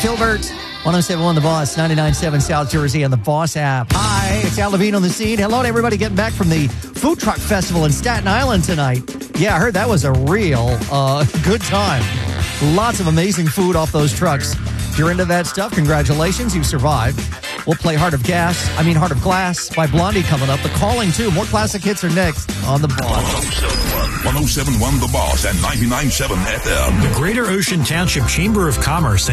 Filbert, 107.1 The Boss, 99.7 South Jersey, and the Boss app. Hi, it's Al Levine on the scene. Hello to everybody getting back from the Food Truck Festival in Staten Island tonight. Yeah, I heard that was a real good time. Lots of amazing food off those trucks. If you're into that stuff, congratulations, you survived. We'll play Heart of Glass by Blondie coming up. The Calling, too. More classic hits are next on The Boss. 107.1 The Boss and 99.7 FM. The Greater Ocean Township Chamber of Commerce